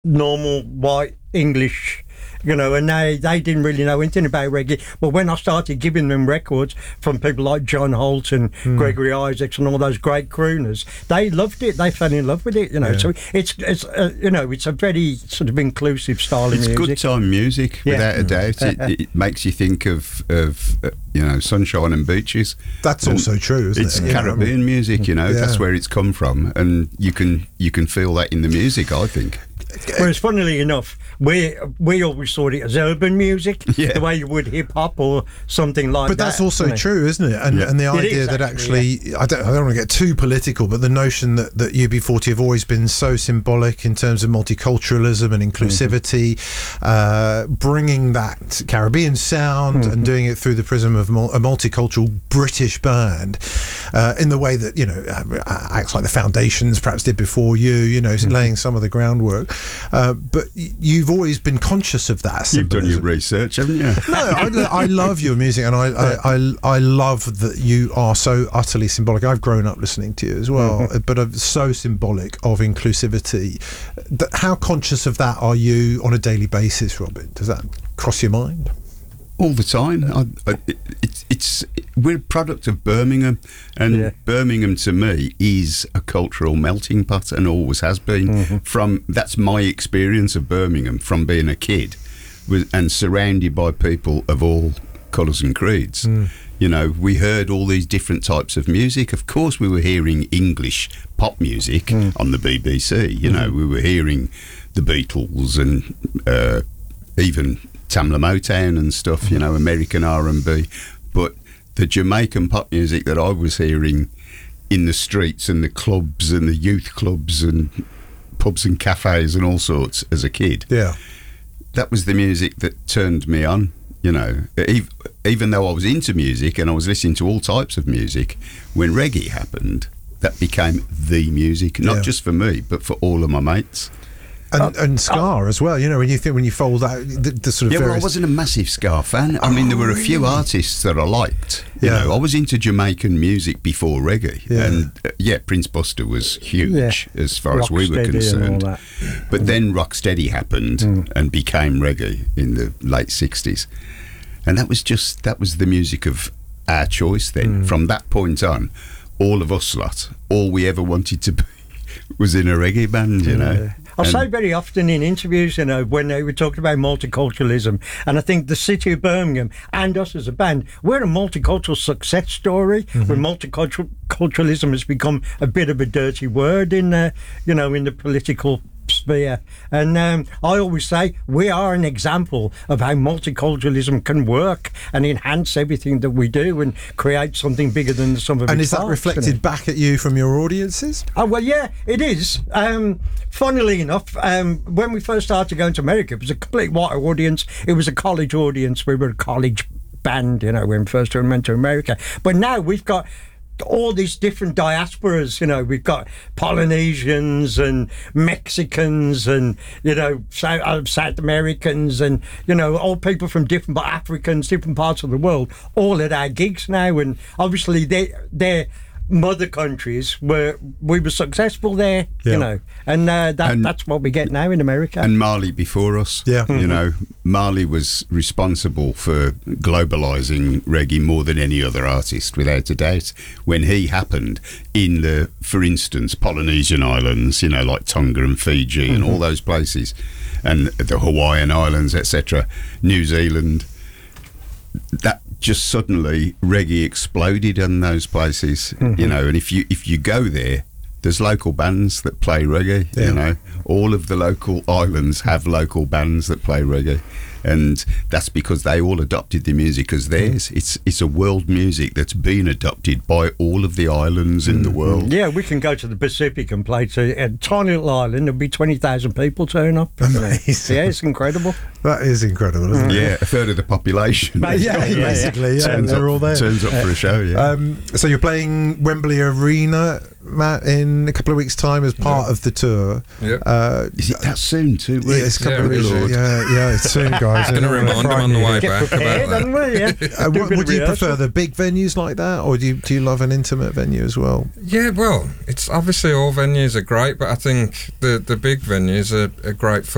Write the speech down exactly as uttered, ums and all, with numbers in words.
normal white English, you know, and they, they didn't really know anything about reggae. But when I started giving them records from people like John Holt and mm. Gregory Isaacs and all those great crooners, they loved it. They fell in love with it, you know. Yeah. So it's, it's uh, you know, it's a very sort of inclusive style of it's music. It's good time music, yeah. without a doubt. It, it makes you think of, of uh, you know, sunshine and beaches. That's and also true, isn't it's it? It's Caribbean yeah. music, you know. Yeah. That's where it's come from. And you can you can feel that in the music, I think. Whereas, funnily enough, we we always thought it as urban music, yeah. the way you would hip hop or something like but that. But that's also true, isn't it? And yeah. and the it idea that actually, actually yeah. I don't I don't want to get too political, but the notion that, that U B forty have always been so symbolic in terms of multiculturalism and inclusivity, mm-hmm. uh, bringing that Caribbean sound mm-hmm. and doing it through the prism of a multicultural British band, uh, in the way that, you know, acts like the Foundations perhaps did before you, you know, mm-hmm. laying some of the groundwork. Uh, but you've always been conscious of that. You've done your research, haven't you? No, I, I love your music, and I, I, I, I love that you are so utterly symbolic. I've grown up listening to you as well, mm-hmm. but I'm so symbolic of inclusivity. How conscious of that are you on a daily basis, Robin? Does that cross your mind? All the time. I, I, it, it's we're a product of Birmingham, and yeah. Birmingham to me is a cultural melting pot, and always has been. Mm-hmm. From that's my experience of Birmingham from being a kid, with, and surrounded by people of all colours and creeds. Mm. You know, we heard all these different types of music. Of course, we were hearing English pop music mm. on the B B C. You mm-hmm. know, we were hearing the Beatles and uh, even Tamla Motown and stuff, you know, American R and B, but the Jamaican pop music that I was hearing in the streets and the clubs and the youth clubs and pubs and cafes and all sorts as a kid, yeah, that was the music that turned me on, you know. Even though I was into music and I was listening to all types of music, when reggae happened, that became the music, not yeah. just for me, but for all of my mates. And, and Ska as well, you know, when you think when you fold that the, the sort of yeah, various... well, I wasn't a massive Ska fan. I mean, there were a few artists that I liked. You yeah. know, I was into Jamaican music before reggae, yeah. and uh, yeah, Prince Buster was huge yeah. as far as we were concerned. But then Rocksteady happened mm. and became reggae in the late sixties, and that was just that was the music of our choice. Then, mm. from that point on, all of us lot, all we ever wanted to be was in a reggae band. You know. Yeah. I say very often in interviews, you know, when they were talking about multiculturalism, and I think the city of Birmingham and us as a band, we're a multicultural success story. Mm-hmm. Where multiculturalism has become a bit of a dirty word in, uh, you know, in the political sphere. And um, I always say we are an example of how multiculturalism can work and enhance everything that we do and create something bigger than the sum of its parts. And is that reflected back at you from your audiences? Oh, well, yeah, it is. Um, funnily enough, um, when we first started going to America, it was a complete white audience. It was a college audience. We were a college band, you know, when we first went to America. But now we've got all these different diasporas, you know, we've got Polynesians and Mexicans and, you know, South, uh, South Americans and, you know, all people from different, but Africans, different parts of the world, all at our gigs now. And obviously they, they're mother countries where we were successful there, yeah. you know, and, uh, that, and that's what we get now in America. And Marley before us, yeah, you know, Marley was responsible for globalising reggae more than any other artist, without a doubt. When he happened in the, for instance, Polynesian islands, you know, like Tonga and Fiji mm-hmm. and all those places, and the Hawaiian Islands, et cetera, New Zealand, that just suddenly reggae exploded in those places, mm-hmm. you know. And if you if you go there, there's local bands that play reggae. Yeah. You know, all of the local islands have local bands that play reggae, and that's because they all adopted the music as theirs. Mm. It's it's a world music that's been adopted by all of the islands mm. in the world. Yeah, we can go to the Pacific and play to a tiny little island. There'll be twenty thousand people turn up. Amazing. Yeah, it's incredible. That is incredible, isn't mm. it? Yeah, a third of the population. yeah, yeah, basically, yeah, turns they're up, all there. Turns up for a show, yeah. Um, so you're playing Wembley Arena, Matt, in a couple of weeks' time as part yeah. of the tour. Yep. Uh, is it that soon, two weeks? Yeah, it's a couple yeah, of weeks. Yeah, yeah, it's soon, guys. I'm going to remind them on the way Get back prepared, about that. We, yeah. uh, what, would you prefer the big venues like that, or do you do you love an intimate venue as well? Yeah, well, it's obviously all venues are great, but I think the the big venues are, are great for